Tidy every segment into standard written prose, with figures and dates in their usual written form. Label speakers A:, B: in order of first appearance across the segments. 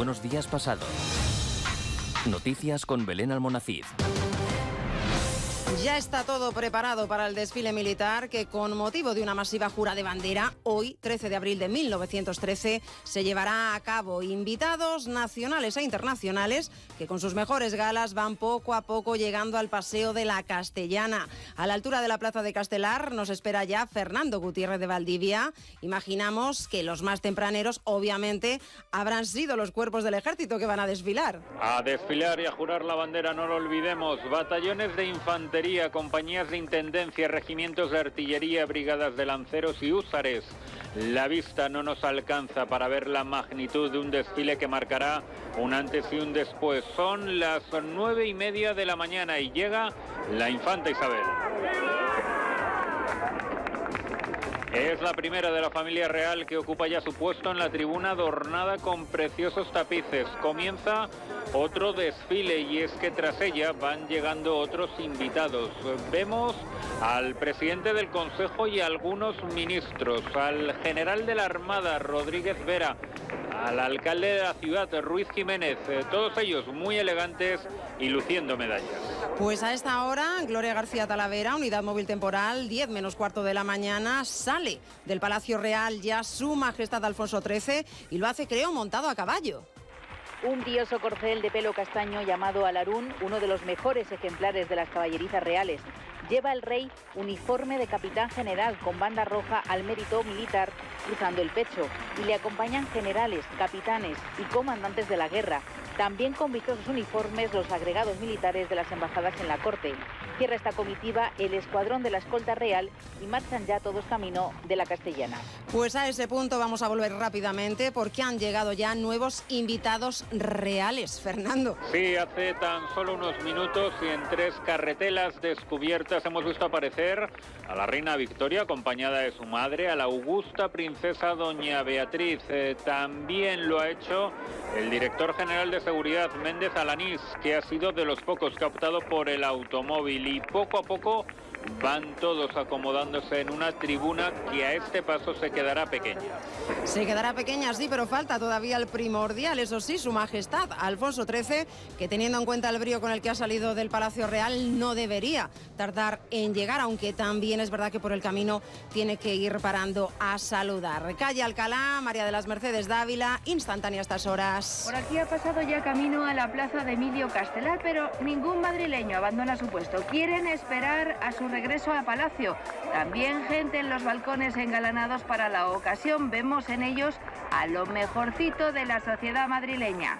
A: Buenos días pasado. Noticias con Belén Almonacid.
B: Ya está todo preparado para el desfile militar que, con motivo de una masiva jura de bandera, hoy, 13 de abril de 1913, se llevará a cabo. Invitados nacionales e internacionales que con sus mejores galas van poco a poco llegando al Paseo de la Castellana. A la altura de la Plaza de Castelar nos espera ya Fernando Gutiérrez de Valdivia. Imaginamos que los más tempraneros, obviamente, habrán sido los cuerpos del ejército que van a desfilar.
C: A desfilar y a jurar la bandera, no lo olvidemos. Batallones de infantería, compañías de intendencia, regimientos de artillería, brigadas de lanceros y húsares. La vista no nos alcanza para ver la magnitud de un desfile que marcará un antes y un después. Son las 9:30 de la mañana y llega la infanta Isabel. Es la primera de la familia real que ocupa ya su puesto en la tribuna adornada con preciosos tapices. Comienza otro desfile y es que tras ella van llegando otros invitados. Vemos al presidente del Consejo y a algunos ministros, al general de la Armada, Rodríguez Vera, al alcalde de la ciudad, Ruiz Jiménez, todos ellos muy elegantes y luciendo medallas.
B: Pues a esta hora, Gloria García Talavera, Unidad Móvil Temporal, 10 menos cuarto de la mañana, sale del Palacio Real ya Su Majestad Alfonso XIII y lo hace, creo, montado a caballo.
D: Un tieso corcel de pelo castaño llamado alarún, uno de los mejores ejemplares de las caballerizas reales. Lleva el rey uniforme de capitán general con banda roja al mérito militar cruzando el pecho y le acompañan generales, capitanes y comandantes de la guerra. También con vistosos uniformes los agregados militares de las embajadas en la corte. Cierra esta comitiva el escuadrón de la escolta real y marchan ya todos camino de la Castellana.
B: Pues a ese punto vamos a volver rápidamente porque han llegado ya nuevos invitados reales. Fernando.
C: Sí, hace tan solo unos minutos y en 3 carretelas descubiertas hemos visto aparecer a la reina Victoria acompañada de su madre, a la augusta princesa doña Beatriz. También lo ha hecho el director general de Seguridad, Méndez Alanís, que ha sido de los pocos que ha optado por el automóvil y poco a poco van todos acomodándose en una tribuna que a este paso se quedará pequeña.
B: Se quedará pequeña, sí, pero falta todavía el primordial, eso sí, Su Majestad Alfonso XIII, que teniendo en cuenta el brío con el que ha salido del Palacio Real, no debería tardar en llegar, aunque también es verdad que por el camino tiene que ir parando a saludar. Calle Alcalá, María de las Mercedes Dávila, instantánea a estas horas.
E: Por aquí ha pasado ya camino a la plaza de Emilio Castelar, pero ningún madrileño abandona su puesto. Quieren esperar a su regreso a Palacio. También gente en los balcones engalanados para la ocasión. Vemos en ellos a lo mejorcito de la sociedad madrileña.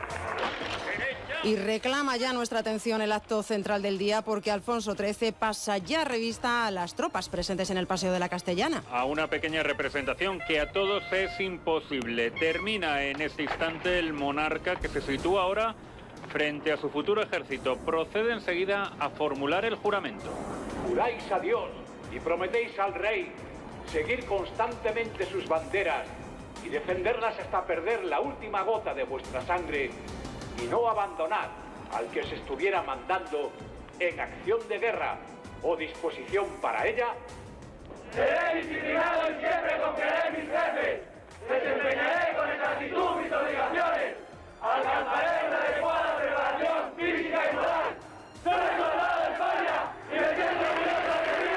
B: Y reclama ya nuestra atención el acto central del día porque Alfonso XIII pasa ya revista a las tropas presentes en el Paseo de la Castellana.
C: A una pequeña representación que a todos es imposible. Termina en este instante el monarca que se sitúa ahora frente a su futuro ejército. Procede enseguida a formular el juramento.
F: Juráis a Dios y prometéis al rey seguir constantemente sus banderas y defenderlas hasta perder la última gota de vuestra sangre y no abandonar al que se estuviera mandando en acción de guerra o disposición para ella.
G: Seré disciplinado y siempre confiaré en mis jefes. Desempeñaré con exactitud mis obligaciones. Alcanzaré una adecuada preparación física y moral. ¡Soy soldado de España y me siento orgulloso de mi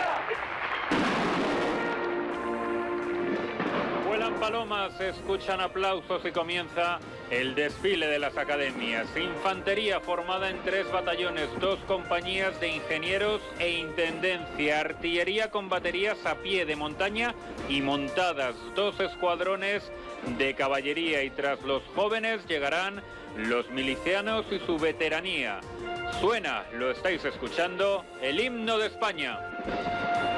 G: gloria!
C: Vuelan palomas, se escuchan aplausos y comienza el desfile de las academias. Infantería formada en 3 batallones, 2 compañías de ingenieros e intendencia. Artillería con baterías a pie de montaña y montadas. 2 escuadrones de caballería y tras los jóvenes llegarán los milicianos y su veteranía. Suena, lo estáis escuchando, el himno de España.